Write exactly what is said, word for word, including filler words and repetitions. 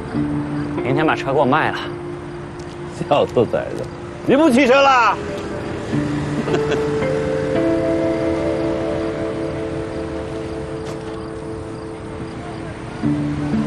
明天把车给我卖了。 小兔崽子，你不骑车了？